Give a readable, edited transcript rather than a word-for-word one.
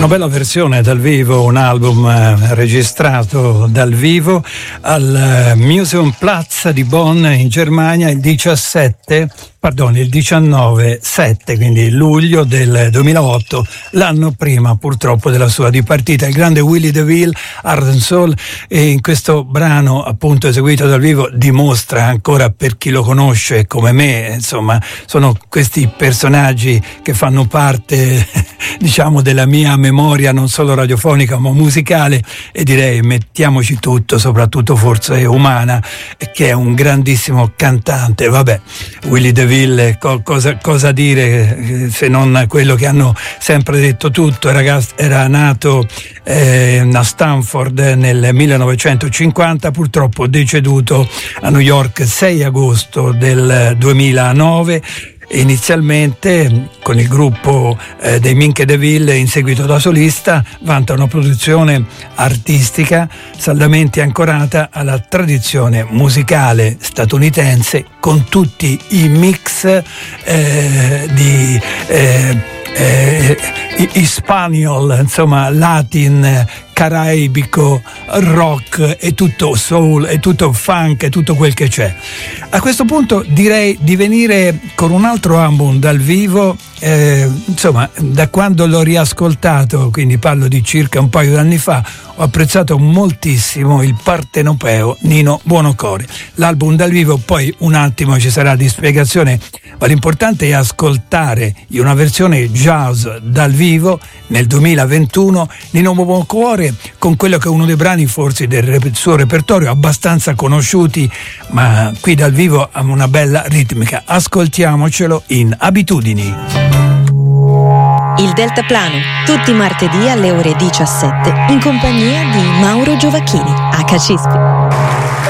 Una bella versione dal vivo, un album registrato dal vivo al Museumsplatz di Bonn in Germania il 19/7, quindi luglio del 2008, l'anno prima purtroppo della sua dipartita. Il grande Willy DeVille, Heart and Soul, e in questo brano appunto eseguito dal vivo dimostra ancora, per chi lo conosce come me, insomma, sono questi personaggi che fanno parte diciamo della mia memoria non solo radiofonica ma musicale, e direi mettiamoci tutto, soprattutto forse umana, che è un grandissimo cantante. Vabbè, Willy DeVille, cosa dire se non quello che hanno sempre detto tutto. Era nato a Stanford nel 1950, purtroppo deceduto a New York 6 agosto del 2009. Inizialmente con il gruppo dei Minke DeVille, in seguito da solista, vanta una produzione artistica saldamente ancorata alla tradizione musicale statunitense, con tutti i mix di hispaniol, insomma latin, caraibico, rock, e tutto soul, e tutto funk, e tutto quel che c'è. A questo punto direi di venire con un altro album dal vivo, insomma, da quando l'ho riascoltato, quindi parlo di circa un paio d'anni fa, ho apprezzato moltissimo il partenopeo Nino Buonocore. L'album dal vivo, poi un attimo ci sarà di spiegazione, ma l'importante è ascoltare in una versione jazz dal vivo nel 2021 Nino Buonocore, con quello che è uno dei brani forse del suo repertorio abbastanza conosciuti, ma qui dal vivo ha una bella ritmica. Ascoltiamocelo in Abitudini. Il Deltaplano, tutti i martedì alle ore 17, in compagnia di Mauro Giovacchini, HCSP.